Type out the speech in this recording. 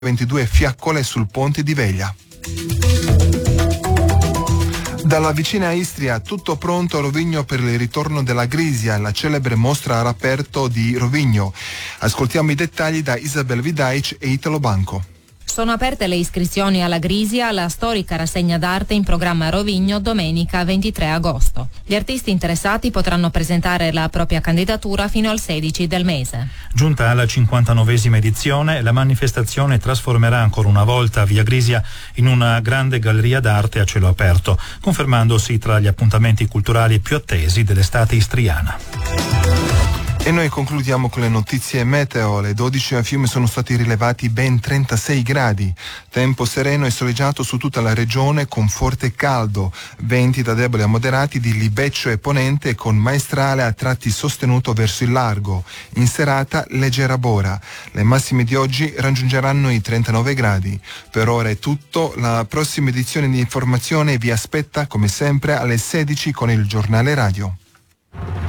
22 fiaccole sul ponte di Veglia. Dalla vicina Istria, tutto pronto a Rovigno per il ritorno della Grisia, la celebre mostra all'aperto di Rovigno. Ascoltiamo i dettagli da Isabel Vidaic e Italo Banco. Sono aperte le iscrizioni alla Grisia, la storica rassegna d'arte in programma a Rovigno domenica 23 agosto. Gli artisti interessati potranno presentare la propria candidatura fino al 16 del mese. Giunta alla 59esima edizione, la manifestazione trasformerà ancora una volta Via Grisia in una grande galleria d'arte a cielo aperto, confermandosi tra gli appuntamenti culturali più attesi dell'estate istriana. E noi concludiamo con le notizie meteo. Alle 12 a Fiume sono stati rilevati ben 36 gradi. Tempo sereno e soleggiato su tutta la regione con forte caldo. Venti da deboli a moderati di libeccio e ponente con maestrale a tratti sostenuto verso il largo. In serata leggera bora. Le massime di oggi raggiungeranno i 39 gradi. Per ora è tutto. La prossima edizione di informazione vi aspetta come sempre alle 16 con il giornale radio.